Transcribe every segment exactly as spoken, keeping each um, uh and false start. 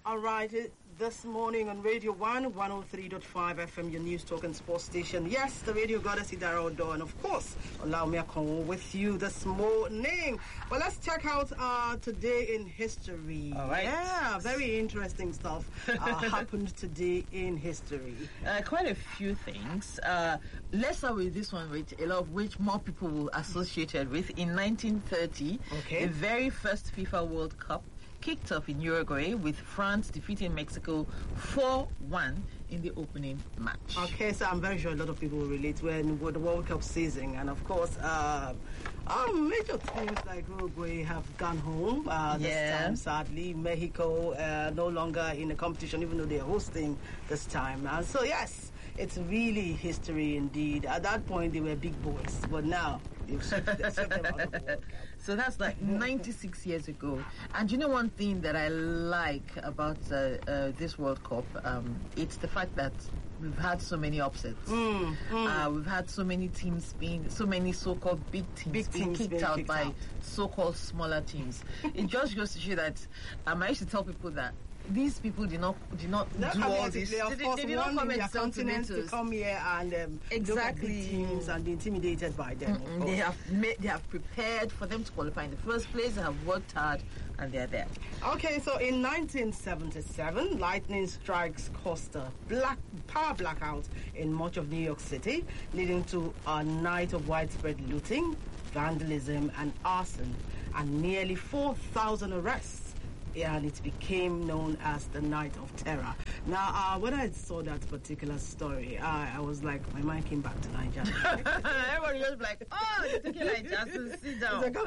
All right, this morning on Radio one, one oh three point five F M, your news talk and sports station. Yes, the radio goddess Idara Odo, and of course, allow me to come with you this morning. Well, let's check out uh, today in history. All right. Yeah, very interesting stuff uh, happened today in history. Uh, quite a few things. Uh, let's start with this one, which a lot of which more people will associate it with. In nineteen thirty, okay. the very first FIFA World Cup kicked off in Uruguay with France defeating Mexico four one in the opening match. Okay, so I'm very sure a lot of people will relate when with the World Cup season, and of course, uh, um, major teams like Uruguay have gone home uh, this yeah. time. Sadly, Mexico uh, no longer in the competition, even though they are hosting this time. And so, yes, it's really history indeed. At that point, they were big boys, but now they've swept them out of the World Cup. So that's like ninety-six years ago. And you know one thing that I like about uh, uh, this World Cup? Um, it's the fact that we've had so many upsets. Mm, mm. Uh, we've had so many teams being, so many so-called big teams, big being teams kicked being out kicked by out. so-called smaller teams. It just goes to show that um, I used to tell people that these people did not did not No, do I mean, all this. They, of they, course, they did not come their and sell continent to tomatoes. come here and um, Exactly. look at big teams and be intimidated by them. of Mm-mm, they course. have made, they have prepared for them to qualify in the first place. They have worked hard, and they're there. Okay, so in nineteen seventy-seven, lightning strikes caused a black power blackout in much of New York City, leading to a night of widespread looting, vandalism, and arson, and nearly four thousand arrests. And it became known as the Night of Terror. Now, uh, when I saw that particular story, I, I was like, my mind came back to Nigeria. Everybody was like, oh, you're taking like just to sit down. It's like,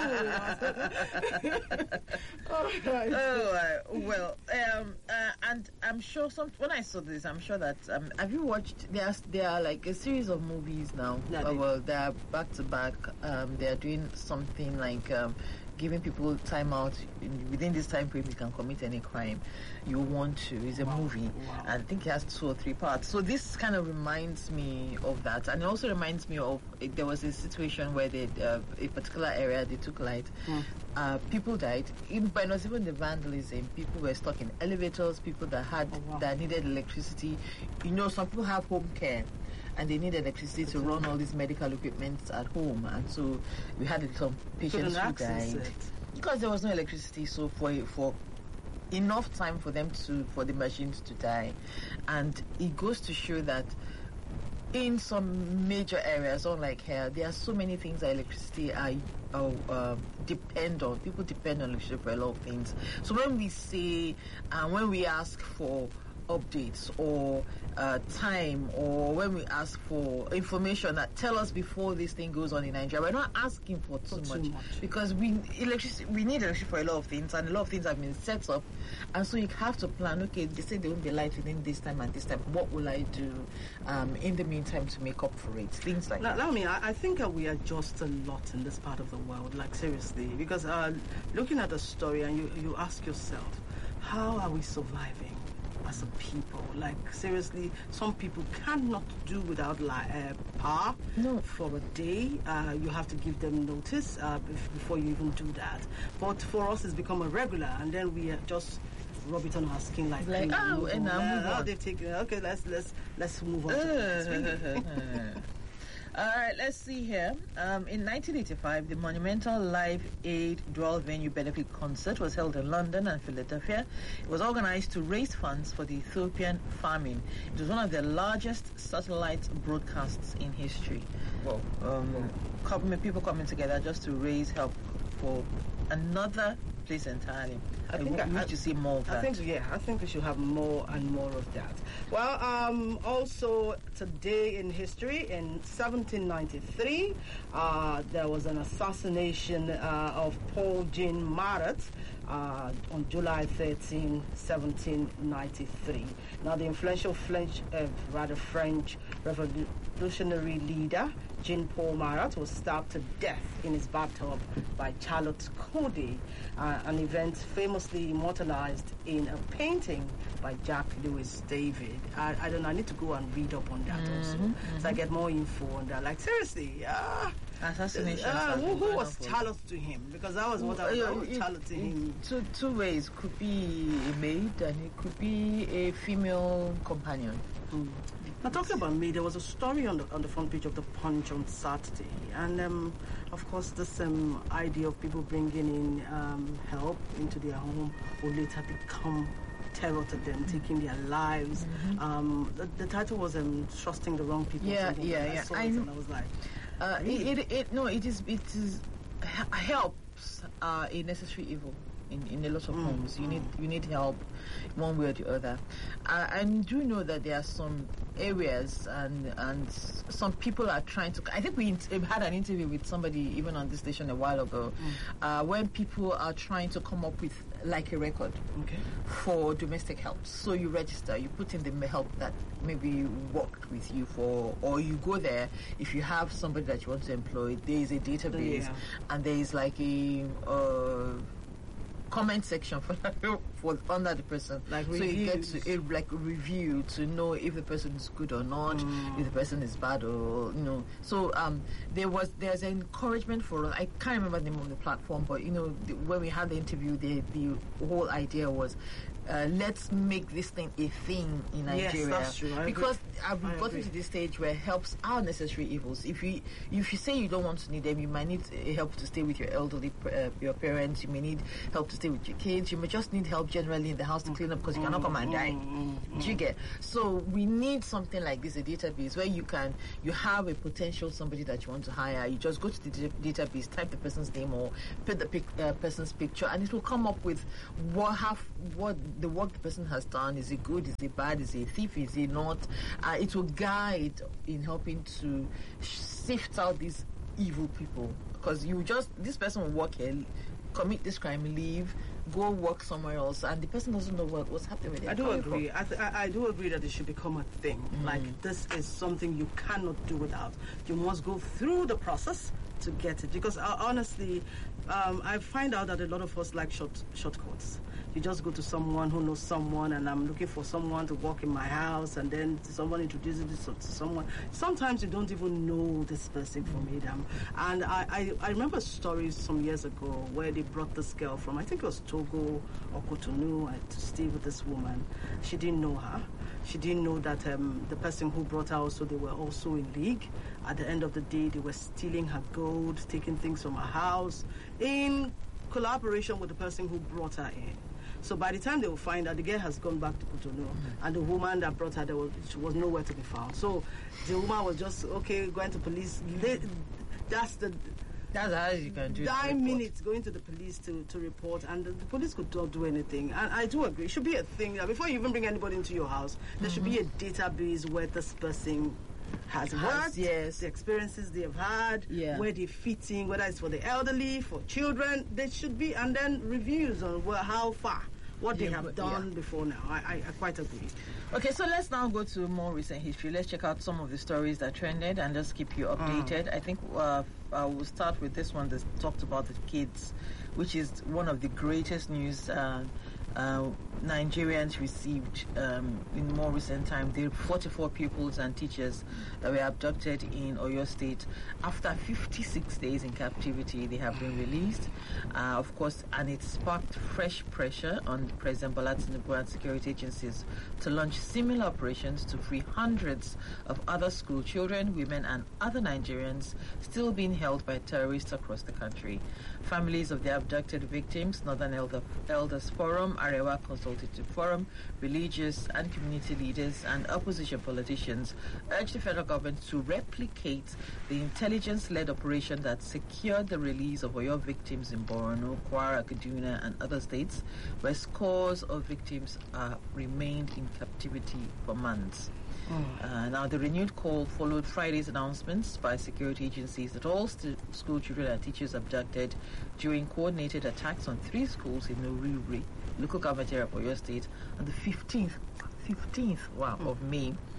oh, normal. All right. Oh, uh, well, um, uh, and I'm sure some. When I saw this, I'm sure that um, have you watched? There are there are like a series of movies now. No, uh, well, they are back to back. Um, they are doing something like. Um, giving people time out in, within this time frame you can commit any crime you want to. It's a wow. movie. Wow. I think it has two or three parts, so this kind of reminds me of that, and it also reminds me of it, there was a situation where they uh, a particular area they took light. mm. Uh, people died, even, but it was even the vandalism. People were stuck in elevators, people that had oh, wow. that needed electricity. You know, some people have home care and they need electricity to run all these medical equipment at home, and so we had some patients who died it. because there was no electricity. So for for enough time for them to for the machines to die, and it goes to show that in some major areas, unlike here, there are so many things that electricity are, are uh, depend on. People depend on electricity for a lot of things. So when we say and uh, when we ask for updates or uh, time, or when we ask for information that tell us before this thing goes on in Nigeria, we're not asking for too, for much, too much because we electricity we need electricity for a lot of things, and a lot of things have been set up, and so you have to plan. Okay, they say there won't be light within this time and this time. What will I do um, in the meantime to make up for it? Things like now, that. I mean, I, I think uh, we adjust a lot in this part of the world, like seriously, because uh, looking at the story and you, you ask yourself, how are we surviving as a people? Like seriously, some people cannot do without like uh, power no. for a day. Uh, you have to give them notice uh, before you even do that. But for us, it's become a regular, and then we uh, just rub it on our skin like, like oh, and now move uh, on. They've taken okay. Let's let's let's move on. To All right, let's see here. Um, in nineteen eighty-five, the monumental Live Aid dual venue benefit concert was held in London and Philadelphia. It was organized to raise funds for the Ethiopian famine. It was one of the largest satellite broadcasts in history. Well, um, com- people coming together just to raise help for another place entirely. I I think we I, need to see more of I that. think yeah, I think we should have more and more of that. Well, um, also today in history, in seventeen ninety-three, uh, there was an assassination uh, of Paul Jean Marat uh, on July thirteenth, seventeen ninety-three. Now, the influential French, uh, rather French revolutionary leader Jean-Paul Marat was stabbed to death in his bathtub by Charlotte Corday, uh, an event famously immortalized in a painting by Jack Lewis David. I, I don't know, I need to go and read up on that mm-hmm, also, mm-hmm. so I get more info on that. Like, seriously, uh, Assassinations. Uh, have who, been who going was on for- Charlotte to him? Because that was what I was, I was It- Charlotte to it- him. Two, two ways. Could be a maid and it could be a female companion. Mm. Now, talking about me, there was a story on the on the front page of the Punch on Saturday, and um, of course, this um, idea of people bringing in um, help into their home will later become terror to them, taking their lives. Mm-hmm. Um, the, the title was um, "Trusting the Wrong People." Yeah, something yeah, like that. yeah. I saw I it know. and I was like, Uh, Really? it, it, it, no, it is, it is, h- helps are a necessary evil in, in a lot of Mm, homes. You mm. need, you need help one way or the other. Uh, I do know that there are some areas and, and s- some people are trying to, I think we int- had an interview with somebody even on this station a while ago, uh, when people are trying to come up with like a record okay. for domestic help. So you register, you put in the m- help that maybe worked with you for, or you go there. If you have somebody that you want to employ, there is a database, Yeah. and there is like a uh, comment section for for under the person. Like so you get reviews. to a, like a review to know if the person is good or not, Mm. if the person is bad or you know. So um, there was there's an encouragement for us. I can't remember the name of the platform, but you know the, when we had the interview, the the whole idea was. Uh, let's make this thing a thing in Yes, Nigeria that's true. I agree. because I've I gotten agree. to this stage where helps are necessary evils. If you if you say you don't want to need them, you might need uh, help to stay with your elderly uh, your parents. You may need help to stay with your kids. You may just need help generally in the house to clean up because you cannot come and die. Mm, Do you get? So we need something like this, a database where you can you have a potential somebody that you want to hire. You just go to the da- database, type the person's name or put the pic, uh, person's picture, and it will come up with what have what the work the person has done. Is it good? Is it bad? Is it a thief? Is it not? Uh, it will guide in helping to sift out these evil people because you just this person will work here, commit this crime, leave, go work somewhere else, and the person doesn't know what, what's happening with it. I do agree. I, th- I I do agree that it should become a thing. Like this is something you cannot do without. You must go through the process to get it. Because uh, honestly, um, I find out that a lot of us like short shortcuts. You just go to someone who knows someone, and I'm looking for someone to work in my house, and then someone introduces this to someone. Sometimes you don't even know this person from Adam. And I, I, I remember stories some years ago where they brought this girl from, I think it was Togo or Cotonou, uh, to stay with this woman. She didn't know her. She didn't know that um, the person who brought her also, they were also in league. At the end of the day, they were stealing her gold, taking things from her house, in collaboration with the person who brought her in. So by the time they will find out, the girl has gone back to Cotonou, mm-hmm. and the woman that brought her there was, she was nowhere to be found. So the woman was just, okay, going to police. They, that's the That's how you can do nine report. minutes going to the police to, to report, and the, the police could not do anything. And I do agree, it should be a thing that before you even bring anybody into your house, there should be a database where this person has Has, worked, yes. the experiences they have had, Yeah. where they fit in, whether it's for the elderly, for children, there should be, and then reviews on where, how far, what they Yeah, have but- done yeah. beful now. I, I, I quite agree. Okay, so let's now go to more recent history. Let's check out some of the stories that trended and just keep you updated. I think uh, I will start with this one that talked about the kids, which is one of the greatest news uh, uh, Nigerians received um, in more recent time. The forty-four pupils and teachers that were abducted in Oyo State after fifty-six days in captivity, they have been released. Uh, of course, and it sparked fresh pressure on President Bola Tinubu and security agencies to launch similar operations to free hundreds of other school children, women, and other Nigerians still being held by terrorists across the country. Families of the abducted victims, Northern Elder, Elders Forum, Arewa Consultative Forum, religious and community leaders, and opposition politicians urged the federal government to replicate the intelligence-led operation that secured the release of Oyo victims in Borno, Kwara, Kaduna, and other states, where scores of victims uh, remained in captivity for months. Uh, now, the renewed call followed Friday's announcements by security agencies that all st- school children and teachers abducted during coordinated attacks on three schools in Noruri, local government area of Oyo State, on the fifteenth, fifteenth, wow, of May.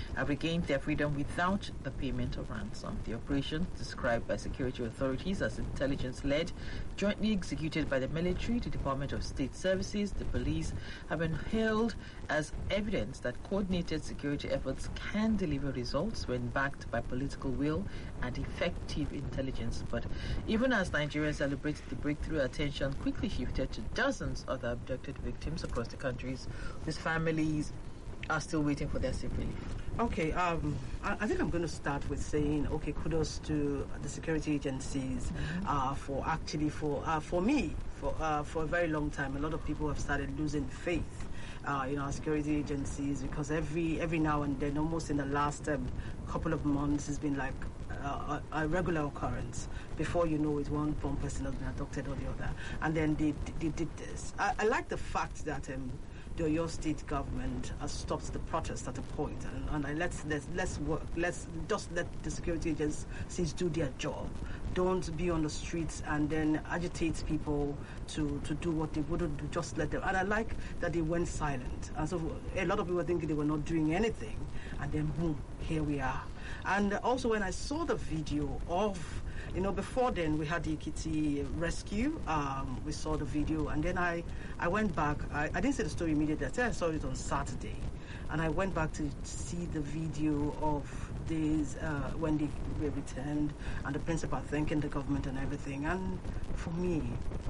have regained their freedom without the payment of ransom. The operation, described by security authorities as intelligence-led, jointly executed by the military, the Department of State Services, the police, have been hailed as evidence that coordinated security efforts can deliver results when backed by political will and effective intelligence. But even as Nigeria celebrated the breakthrough, attention quickly shifted to dozens of the abducted victims across the countries whose families are still waiting for their safe relief. Okay, um, I, I think I'm going to start with saying, okay, kudos to the security agencies mm-hmm. uh, for actually, for uh, for me, for uh, for a very long time, a lot of people have started losing faith uh, in our security agencies, because every every now and then, almost in the last um, couple of months, has been like uh, a, a regular occurrence. Before you know it, one one person has been abducted or the other, and then they, they did this. I, I like the fact that um, the Oyo State government has stopped the protest at a point, and, and I, let's let's let's work. Let's just let the security agencies do their job. Don't be on the streets and then agitate people to, to do what they wouldn't do. Just let them. And I like that they went silent. And so a lot of people were thinking they were not doing anything, and then boom, here we are. And also when I saw the video of, you know, before then we had the Ekiti rescue. Um, we saw the video, and then I, I went back. I, I didn't see the story immediately. I, I saw it on Saturday, and I went back to see the video of days uh, when they were returned, and the principal thanking the government and everything. And for me,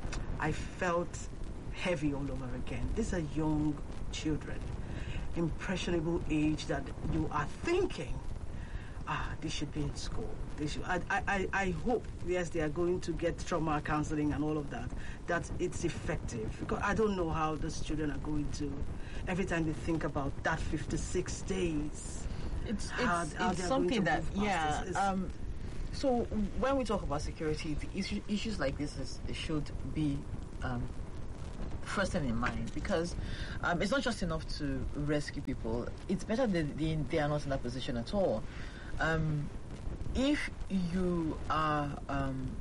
I felt heavy all over again. These are young children, impressionable age, that you are thinking, ah, they should be in school. They should. I, I, I hope, yes, they are going to get trauma counseling and all of that, that it's effective. Because I don't know how those children are going to, every time they think about that fifty-six days. It's, it's, how, how it's something that, yeah. It's, um, so when we talk about security, the issue, issues like this is, should be um, first thing in mind, because um, it's not just enough to rescue people. It's better that they, they are not in that position at all. Um, if you are um,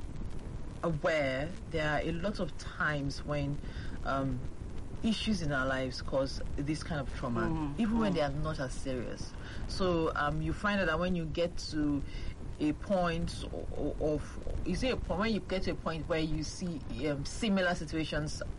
aware, there are a lot of times when um, issues in our lives cause this kind of trauma, mm-hmm. even mm-hmm. when they are not as serious. So um, you find out that when you get to a point of, of you see a point when you get to a point where you see um, similar situations